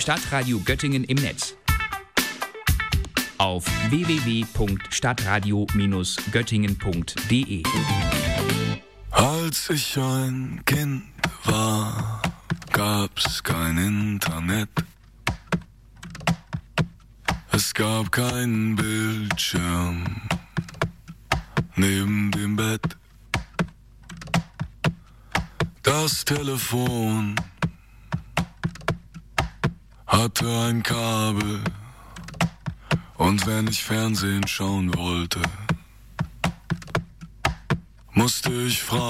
Stadtradio Göttingen im Netz. Auf www.stadtradio-göttingen.de. Als ich ein Kind war, gab's kein Internet. Es gab keinen Bildschirm neben dem Bett. Das Telefon hatte ein Kabel, und wenn ich Fernsehen schauen wollte, musste ich fragen.